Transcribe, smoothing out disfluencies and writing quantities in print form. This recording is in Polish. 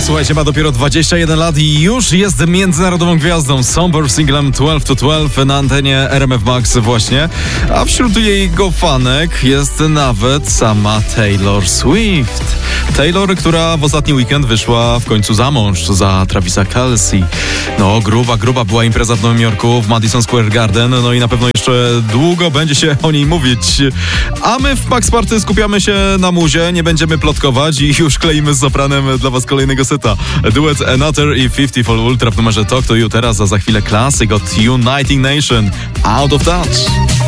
Słuchajcie, ma dopiero 21 lat i już jest międzynarodową gwiazdą. Somber singlem 12 to 12 na antenie RMF Max właśnie. A wśród jego fanek jest nawet sama Taylor Swift. Taylor, która w ostatni weekend wyszła w końcu za mąż za Travisa Kelce. No, gruba była impreza w Nowym Jorku w Madison Square Garden. No i na pewno jeszcze długo będzie się o niej mówić. A my w Max Party skupiamy się na muzie, nie będziemy plotkować i już kleimy z sopranem dla was kolejnego seta. Duet Another i 50 for Ultra w numerze Talk to You teraz, a za chwilę klasyk od Uniting Nation, Out of Touch.